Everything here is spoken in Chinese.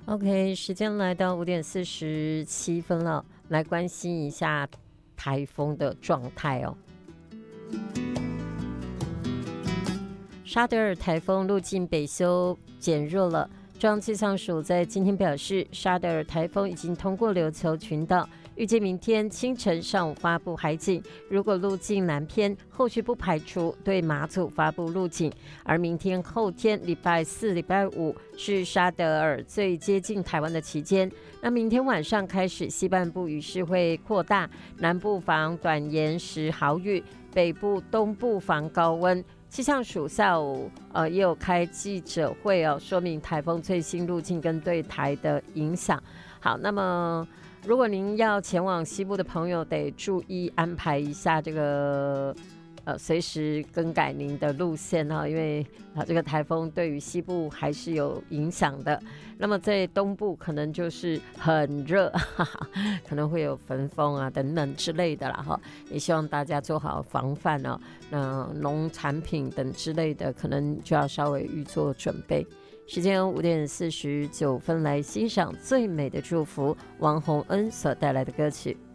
OK， 时间来到5:47了，来关心一下台风的状态哦。沙德尔台风路径北修减弱了，中央气象署在今天表示，沙德尔台风已经通过琉球群岛，预计明天清晨上午发布海警，如果路径南偏，后续不排除对马祖发布路警。而明天、后天、礼拜四、礼拜五是沙德尔最接近台湾的期间。那明天晚上开始，西半部雨势会扩大，南部防短延时豪雨，北部、东部防高温。气象署下午也有开记者会哦，说明台风最新路径跟对台的影响。好，那么如果您要前往西部的朋友，得注意安排一下这个随时更改您的路线哈，因为这个台风对于西部还是有影响的。那么在东部可能就是很热，可能会有焚风啊等等之类的啦哈。也希望大家做好防范哦。那农产品等之类的，可能就要稍微预做准备。时间5:49，来欣赏最美的祝福，王洪恩所带来的歌曲。